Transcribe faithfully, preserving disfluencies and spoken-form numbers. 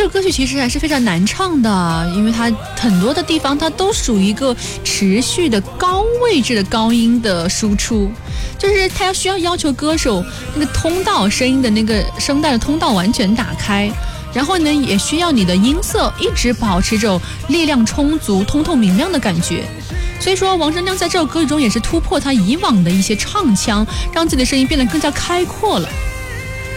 这个歌曲其实还是非常难唱的，因为它很多的地方它都属于一个持续的高位置的高音的输出，就是它要需要要求歌手那个通道声音的那个声带的通道完全打开，然后呢也需要你的音色一直保持着力量充足通透明亮的感觉。所以说王铮亮在这首歌曲中也是突破他以往的一些唱腔，让自己的声音变得更加开阔了。